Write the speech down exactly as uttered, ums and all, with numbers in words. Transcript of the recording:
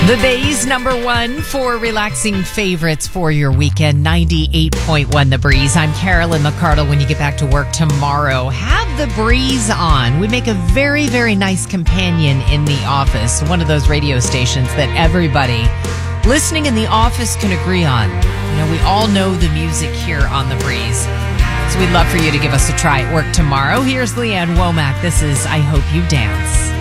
The Bay's number one for relaxing favorites for your weekend, ninety-eight point one The Breeze. I'm Carolyn McCardle. When you get back to work tomorrow, have The Breeze on. We make a very, very nice companion in the office, one of those radio stations that everybody listening in the office can agree on. You know, we all know the music here on The Breeze. So we'd love for you to give us a try at work tomorrow. Here's Leanne Womack. This is I Hope You Dance.